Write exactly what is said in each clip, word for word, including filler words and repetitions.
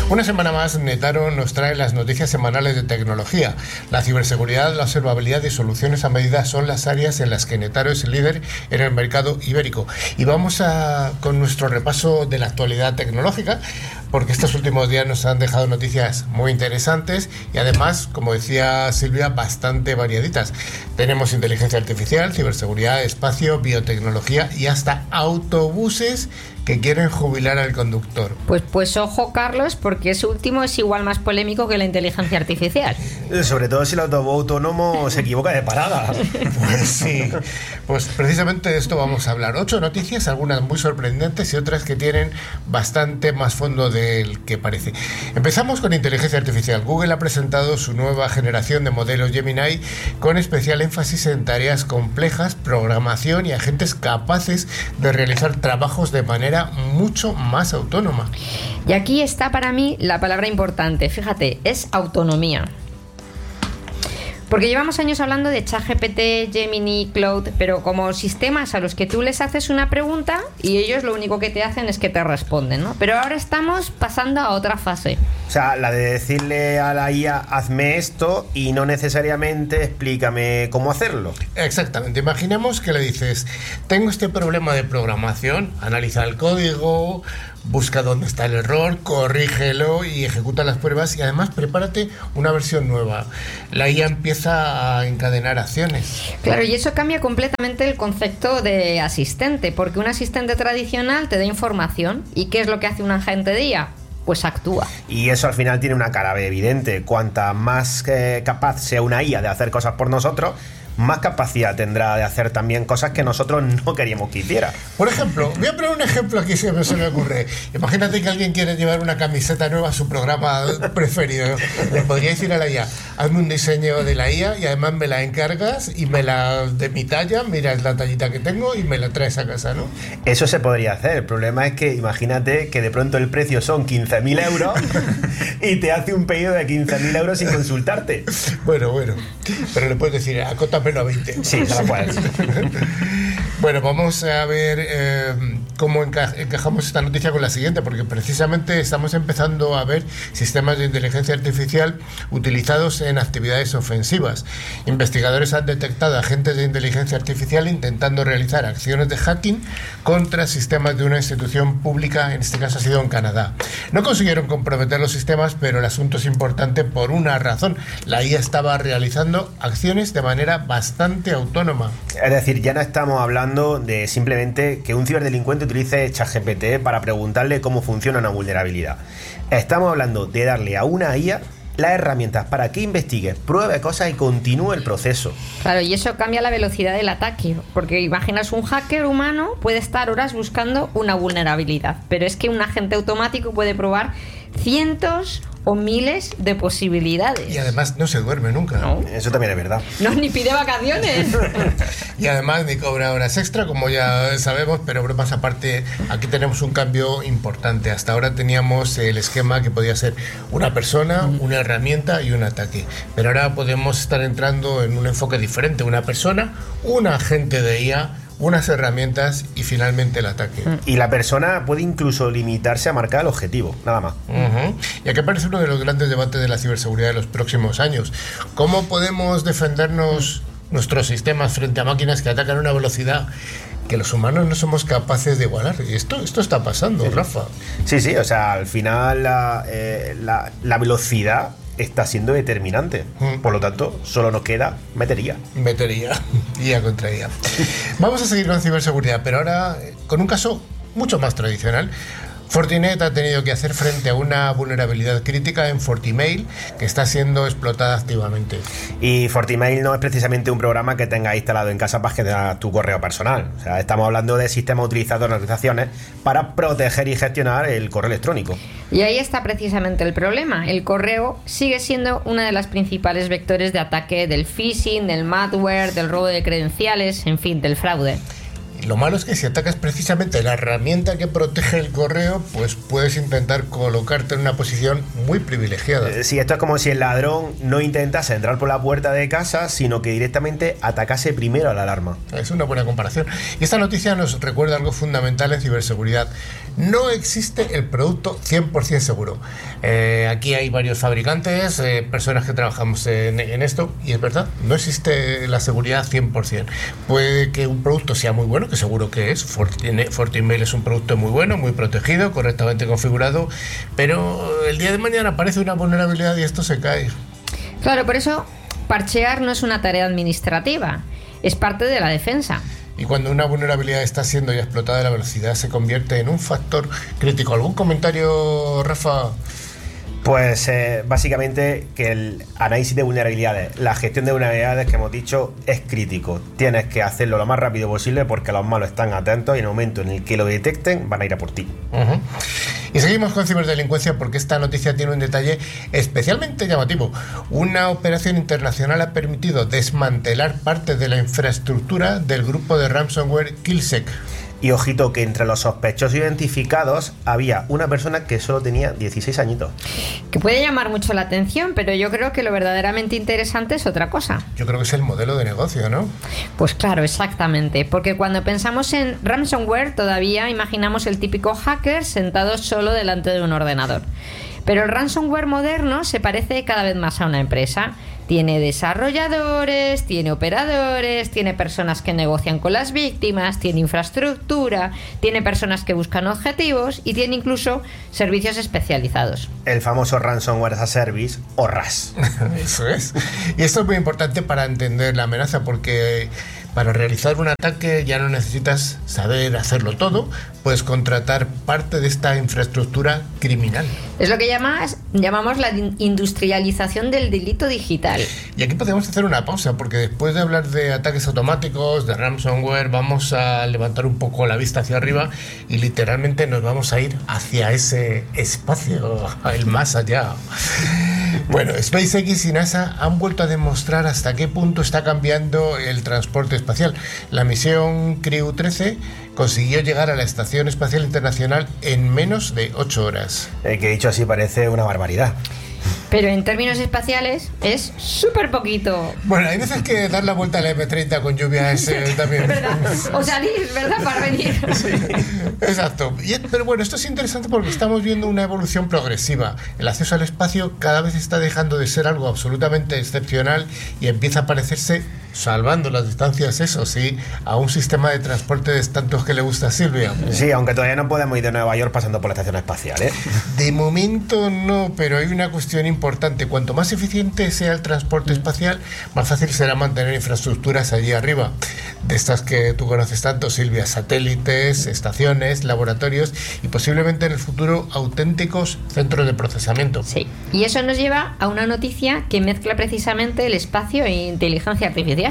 Una semana más, Netaro nos trae las noticias semanales de tecnología. La ciberseguridad, la observabilidad y soluciones a medida son las áreas en las que Netaro es el líder en el mercado ibérico. Y vamos a, con nuestro repaso de la actualidad tecnológica, porque estos últimos días nos han dejado noticias muy interesantes y además, como decía Silvia, bastante variaditas. Tenemos inteligencia artificial, ciberseguridad, espacio, biotecnología y hasta autobuses que quieren jubilar al conductor. Pues, pues ojo, Carlos, porque ese último es igual más polémico que la inteligencia artificial. Sobre todo si el autobús autónomo se equivoca de parada. Pues sí, pues precisamente de esto vamos a hablar. Ocho noticias, algunas muy sorprendentes y otras que tienen bastante más fondo del que parece. Empezamos con inteligencia artificial. Google ha presentado su nueva generación de modelos Gemini con especial énfasis en tareas complejas, programación y agentes capaces de realizar trabajos de manera mucho más autónoma. Y aquí está para mí la palabra importante, fíjate, es autonomía. Porque llevamos años hablando de ChatGPT, Gemini, Claude, pero como sistemas a los que tú les haces una pregunta y ellos lo único que te hacen es que te responden, ¿no? Pero ahora estamos pasando a otra fase. O sea, la de decirle a la I A, hazme esto y no necesariamente explícame cómo hacerlo. Exactamente. Imaginemos que le dices, tengo este problema de programación, analiza el código, busca dónde está el error, corrígelo y ejecuta las pruebas y además prepárate una versión nueva. La I A empieza a encadenar acciones. Claro, y eso cambia completamente el concepto de asistente, porque un asistente tradicional te da información. ¿Y qué es lo que hace un agente de I A? Pues actúa. Y eso al final tiene una cara evidente. Cuanta más eh, capaz sea una I A de hacer cosas por nosotros, más capacidad tendrá de hacer también cosas que nosotros no queríamos que hiciera. Por ejemplo, voy a poner un ejemplo aquí si se me ocurre. Imagínate que alguien quiere llevar una camiseta nueva a su programa preferido. Le podría decir a la I A, hazme un diseño de la I A y además me la encargas y me la de mi talla, miras la tallita que tengo y me la traes a casa, ¿no? Eso se podría hacer. El problema es que imagínate que de pronto el precio son quince mil euros y te hace un pedido de quince mil euros sin consultarte. Bueno, bueno. Pero le puedes decir, acótame a veinte. Sí, se la puedes. Bueno, vamos a ver eh, cómo enca- encajamos esta noticia con la siguiente, porque precisamente estamos empezando a ver sistemas de inteligencia artificial utilizados en actividades ofensivas. Investigadores han detectado agentes de inteligencia artificial intentando realizar acciones de hacking contra sistemas de una institución pública, en este caso ha sido en Canadá. No consiguieron comprometer los sistemas, pero el asunto es importante por una razón. La I A estaba realizando acciones de manera bastante bastante autónoma. Es decir, ya no estamos hablando de simplemente que un ciberdelincuente utilice ChatGPT para preguntarle cómo funciona una vulnerabilidad. Estamos hablando de darle a una I A las herramientas para que investigue, pruebe cosas y continúe el proceso. Claro, y eso cambia la velocidad del ataque, porque imaginas un hacker humano puede estar horas buscando una vulnerabilidad, pero es que un agente automático puede probar cientos o miles de posibilidades. Y además no se duerme nunca. No. Eso también es verdad. No, ni pide vacaciones. Y además ni cobra horas extra, como ya sabemos, pero bromas aparte, aquí tenemos un cambio importante. Hasta ahora teníamos el esquema que podía ser una persona, una herramienta y un ataque. Pero ahora podemos estar entrando en un enfoque diferente. Una persona, un agente de I A, unas herramientas y finalmente el ataque. Y la persona puede incluso limitarse a marcar el objetivo, nada más. Uh-huh. Y aquí aparece uno de los grandes debates de la ciberseguridad de los próximos años. ¿Cómo podemos defendernos nuestros sistemas frente a máquinas que atacan a una velocidad que los humanos no somos capaces de igualar? Y esto, esto está pasando, sí, Rafa. Sí, sí, o sea, al final la, eh, la, la velocidad está siendo determinante. Mm. Por lo tanto, solo nos queda metería. Metería, I A contra I A. Vamos a seguir con ciberseguridad, pero ahora con un caso mucho más tradicional. Fortinet ha tenido que hacer frente a una vulnerabilidad crítica en Fortimail que está siendo explotada activamente. Y Fortimail no es precisamente un programa que tengas instalado en casa para generar tu correo personal. O sea, estamos hablando de sistemas utilizados en organizaciones para proteger y gestionar el correo electrónico. Y ahí está precisamente el problema. El correo sigue siendo una de las principales vectores de ataque del phishing, del malware, del robo de credenciales, en fin, del fraude. Lo malo es que si atacas precisamente la herramienta que protege el correo, pues puedes intentar colocarte en una posición muy privilegiada. Eh, sí, esto es como si el ladrón no intentase entrar por la puerta de casa, sino que directamente atacase primero a la alarma. Es una buena comparación. Y esta noticia nos recuerda algo fundamental en ciberseguridad. no existe el producto cien por ciento seguro. Eh, aquí hay varios fabricantes, eh, personas que trabajamos en, en esto, y es verdad, no existe la seguridad cien por ciento. Puede que un producto sea muy bueno, que seguro que es. FortiMail es un producto muy bueno, muy protegido, correctamente configurado, pero el día de mañana aparece una vulnerabilidad y esto se cae. Claro, por eso parchear no es una tarea administrativa, es parte de la defensa. Y cuando una vulnerabilidad está siendo ya explotada, la velocidad se convierte en un factor crítico. ¿Algún comentario, Rafa? Pues eh, básicamente que el análisis de vulnerabilidades, la gestión de vulnerabilidades que hemos dicho es crítico. Tienes que hacerlo lo más rápido posible porque los malos están atentos y en el momento en el que lo detecten van a ir a por ti. Uh-huh. Y seguimos con ciberdelincuencia porque esta noticia tiene un detalle especialmente llamativo. Una operación internacional ha permitido desmantelar parte de la infraestructura del grupo de ransomware Killsec. Y ojito que entre los sospechosos identificados había una persona que solo tenía dieciséis añitos. Que puede llamar mucho la atención, pero yo creo que lo verdaderamente interesante es otra cosa. Yo creo que es el modelo de negocio, ¿no? Pues claro, exactamente. Porque cuando pensamos en ransomware todavía imaginamos el típico hacker sentado solo delante de un ordenador. Pero el ransomware moderno se parece cada vez más a una empresa. Tiene desarrolladores, tiene operadores, tiene personas que negocian con las víctimas, tiene infraestructura, tiene personas que buscan objetivos y tiene incluso servicios especializados. El famoso Ransomware as a Service o R A S. Eso es. Y esto es muy importante para entender la amenaza porque para realizar un ataque ya no necesitas saber hacerlo todo, puedes contratar parte de esta infraestructura criminal. Es lo que llamas, llamamos la industrialización del delito digital. Y aquí podemos hacer una pausa, porque después de hablar de ataques automáticos, de ransomware, vamos a levantar un poco la vista hacia arriba y literalmente nos vamos a ir hacia ese espacio, el más allá. Bueno, SpaceX y NASA han vuelto a demostrar hasta qué punto está cambiando el transporte espacial. La misión Crew trece consiguió llegar a la Estación Espacial Internacional en menos de ocho horas. Eh, que dicho así parece una barbaridad. Pero en términos espaciales es súper poquito. Bueno, hay veces que dar la vuelta a la eme treinta con lluvia es eh, también... ¿Verdad? O salir, ¿verdad? Para venir. Sí, exacto. Y, pero bueno, esto es interesante porque estamos viendo una evolución progresiva. El acceso al espacio cada vez está dejando de ser algo absolutamente excepcional y empieza a parecerse, salvando las distancias, eso sí, a un sistema de transporte de tantos que le gusta a Silvia. Sí, aunque todavía no podemos ir de Nueva York pasando por la estación espacial, ¿eh? De momento no, pero hay una cuestión importante. Cuanto más eficiente sea el transporte espacial, más fácil será mantener infraestructuras allí arriba. De estas que tú conoces tanto, Silvia, satélites, estaciones, laboratorios y posiblemente en el futuro auténticos centros de procesamiento. Sí, y eso nos lleva a una noticia que mezcla precisamente el espacio e inteligencia artificial.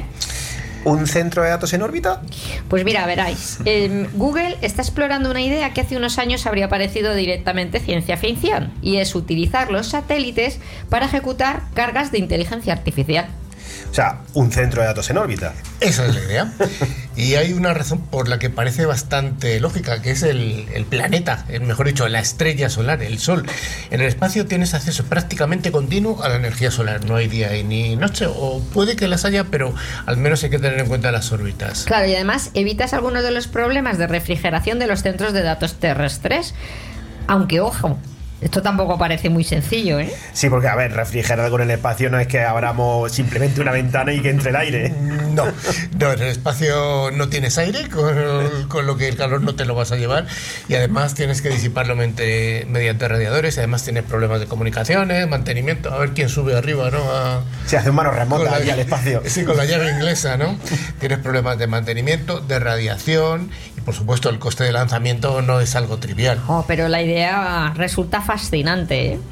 ¿Un centro de datos en órbita? Pues mira, veráis, eh, Google está explorando una idea que hace unos años habría parecido directamente ciencia ficción, y es utilizar los satélites para ejecutar cargas de inteligencia artificial. O sea, un centro de datos en órbita. Esa es la idea. Y hay una razón por la que parece bastante lógica, que es el, el planeta, mejor dicho, la estrella solar, el Sol. En el espacio tienes acceso prácticamente continuo a la energía solar. No hay día y ni noche, o puede que las haya, pero al menos hay que tener en cuenta las órbitas. Claro, y además evitas algunos de los problemas de refrigeración de los centros de datos terrestres. Aunque, ojo, esto tampoco parece muy sencillo, ¿eh? Sí, porque, a ver, refrigerar algo en el espacio no es que abramos simplemente una ventana y que entre el aire. No, no, en el espacio no tienes aire, con, con lo que el calor no te lo vas a llevar, y además tienes que disiparlo mediante, mediante radiadores, y además tienes problemas de comunicaciones, mantenimiento, a ver quién sube arriba, ¿no? A, Se hace un mano remota ahí al espacio. Sí, con la llave inglesa, ¿no? Tienes problemas de mantenimiento, de radiación, y por supuesto el coste de lanzamiento no es algo trivial. Oh, pero la idea resulta fascinante, ¿eh?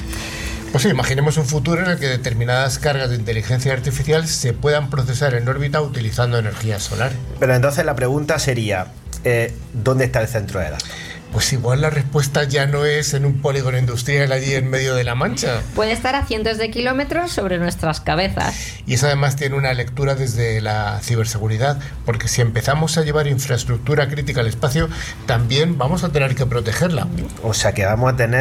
Pues sí, imaginemos un futuro en el que determinadas cargas de inteligencia artificial se puedan procesar en órbita utilizando energía solar. Pero entonces la pregunta sería, eh, ¿dónde está el centro de datos? Pues igual la respuesta ya no es en un polígono industrial allí en medio de la Mancha. Puede estar a cientos de kilómetros sobre nuestras cabezas. Y eso además tiene una lectura desde la ciberseguridad, porque si empezamos a llevar infraestructura crítica al espacio, también vamos a tener que protegerla. O sea que vamos a tener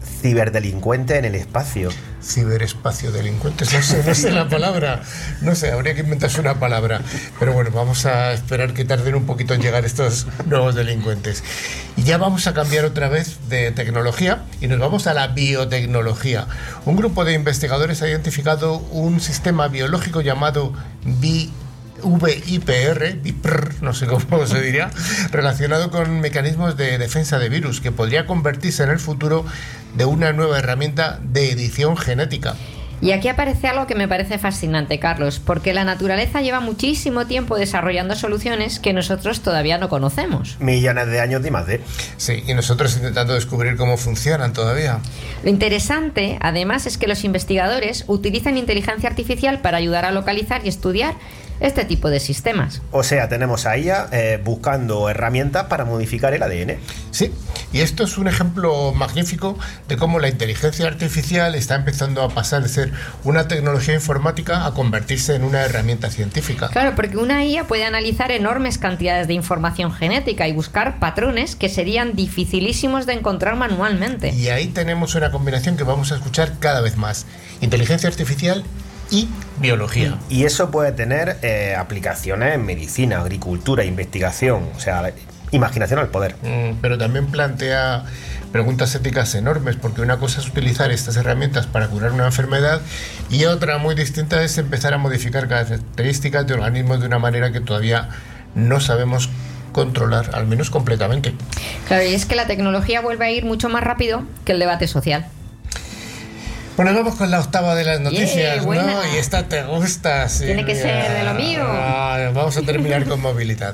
ciberdelincuente en el espacio. Ciberespacio delincuentes, no sé, no sé la palabra, no sé, habría que inventarse una palabra, pero bueno, vamos a esperar que tarden un poquito en llegar estos nuevos delincuentes. Y ya vamos a cambiar otra vez de tecnología y nos vamos a la biotecnología. Un grupo de investigadores ha identificado un sistema biológico llamado B V I P R, V I P R, no sé cómo se diría, relacionado con mecanismos de defensa de virus, que podría convertirse en el futuro de una nueva herramienta de edición genética. Y aquí aparece algo que me parece fascinante, Carlos, porque la naturaleza lleva muchísimo tiempo desarrollando soluciones que nosotros todavía no conocemos. Millones de años de más de. Sí, y nosotros intentando descubrir cómo funcionan todavía. Lo interesante, además, es que los investigadores utilizan inteligencia artificial para ayudar a localizar y estudiar este tipo de sistemas. O sea, tenemos a ella eh, buscando herramientas para modificar el A D N. Sí, y esto es un ejemplo magnífico de cómo la inteligencia artificial está empezando a pasar de ser una tecnología informática a convertirse en una herramienta científica. Claro, porque una I A puede analizar enormes cantidades de información genética y buscar patrones que serían dificilísimos de encontrar manualmente. Y ahí tenemos una combinación que vamos a escuchar cada vez más: inteligencia artificial y biología. Y eso puede tener eh, aplicaciones en medicina, agricultura, investigación, o sea, imaginación al poder. Mm, pero también plantea preguntas éticas enormes, porque una cosa es utilizar estas herramientas para curar una enfermedad y otra muy distinta es empezar a modificar características de organismos de una manera que todavía no sabemos controlar, al menos completamente. Claro, y es que la tecnología vuelve a ir mucho más rápido que el debate social. Bueno, vamos con la octava de las noticias, yeah, buena. ¿no? Y esta te gusta, sí. Tiene que ser de lo mío. Ah, vamos a terminar con movilidad.